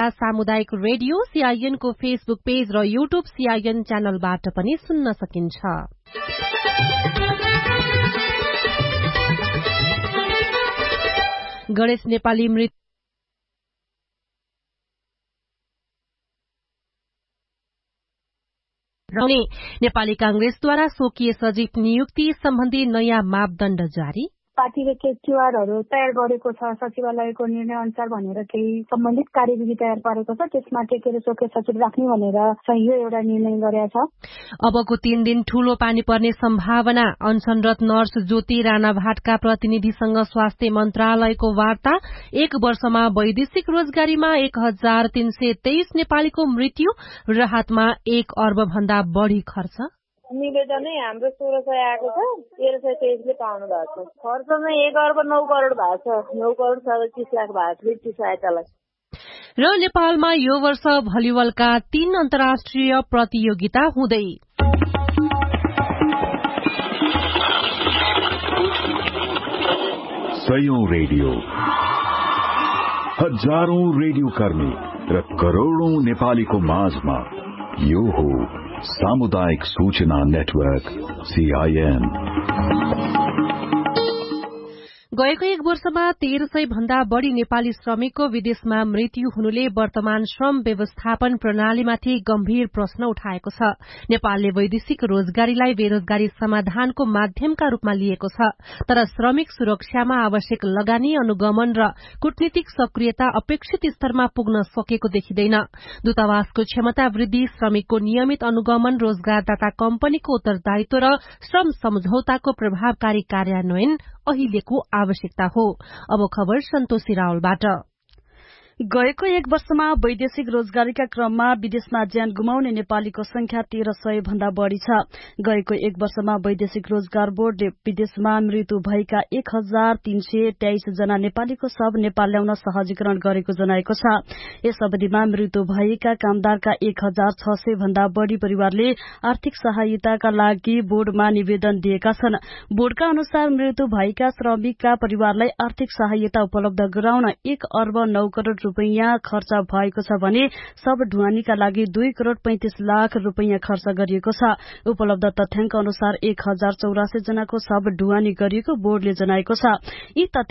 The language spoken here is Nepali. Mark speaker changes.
Speaker 1: नगरपालिका सामुदायिक रेडियो CIN को फेसबुक पेज र युट्युब CIN च्यानलबाट पनि सुन्न सकिन्छ। गणेश नेपाली मृत्यु नेपाली कांग्रेसद्वारा स्वकीय सचिव नियुक्ति सम्बन्धी नयाँ मापदण्ड जारी।
Speaker 2: पार्टीले केटीआरहरू तयार गरेको छ सचिवालयको निर्णय अनुसार भनेर केही सम्बन्धित कार्यविधि तयार पारेको छ, त्यसमा टेकेर स्वकीय सचिव राख्ने भनेर चाहिँ यो एउटा निर्णय गरेको छ।
Speaker 1: अबको 3 दिन ठूलो पानी पर्ने सम्भावना। अनसनरत नर्स ज्योति राणा भाटका प्रतिनिधिसँग स्वास्थ्य मन्त्रालयको वार्ता। 1 वर्षमा वैदेशिक रोजगारीमा 1323 नेपालीको मृत्यु, राहतमा 1 अर्ब भन्दा बढ़ी खर्च।
Speaker 3: निवेदनै हाम्रो 1600 आएको छ, 1323 ले पाउनु भएको छ। खर्च चाहिँ 1 अर्ब 9 करोड भएको छ, 9 करोड 37 लाख भएको छ वृत्ति सहायतालाई।
Speaker 1: र नेपालमा यो वर्ष भलिबलका 3 अन्तर्राष्ट्रिय प्रतियोगिता हुँदै।
Speaker 4: सयौं रेडियो, हजारौं रेडियो कर्मी र करोड़ौं नेपालीको माझमा यो हो सामुदायिक सूचना नेटवर्क CIN।
Speaker 1: गएको 1 वर्षमा 1300 भन्दा बढ़ी नेपाली श्रमिकको विदेशमा मृत्यु हुनुले वर्तमान श्रम व्यवस्थापन प्रणालीमाथि गम्भीर प्रश्न उठाएको छ। नेपालले वैदेशिक रोजगारीलाई बेरोजगारी समाधानको माध्यमका रूपमा लिएको छ, तर श्रमिक सुरक्षामा आवश्यक लगानी, अनुगमन र कूटनीतिक सक्रियता अपेक्षित स्तरमा पुग्न सकेको देखिँदैन। दूतावासको क्षमता वृद्धि, श्रमिकको नियमित अनुगमन, रोजगारदाता कम्पनीको उत्तरदायित्व र श्रम सम्झौताको प्रभावकारी कार्यान्वयन अहिलेको आवश्यकता हो। अब खबर सन्तोषी रावलबाट।
Speaker 5: गएको 1 वर्षमा वैदेशिक रोजगारीका क्रममा विदेशमा ज्यान गुमाउने नेपालीको संख्या 1300 भन्दा बढ़ी छ। गएको 1 वर्षमा वैदेशिक रोजगार बोर्डले विदेशमा मृत्यु भएका 1323 जना नेपालीको शव नेपाल ल्याउन सहजीकरण गरेको जनाएको छ। यस अवधिमा मृत्यु भएका कामदारका 1600 भन्दा बढ़ी परिवारले आर्थिक सहायताका लागि बोर्डमा निवेदन दिएका छन्। बोर्डका अनुसार मृत्यु भएका श्रमिकका परिवारलाई आर्थिक सहायता उपलब्ध गराउन 1 अर्ब 9 करोड़ रुपैयाँ खर्च भएको छ भने सब ढुवानीका लागि 2 करोड़ 35 लाख रुपैयाँ खर्च गरिएको छ। उपलब्ध तथ्याङ्क अनुसार 1084 जनाको सब ढुवानी गरिएको बोर्डले जनाएको छ। यी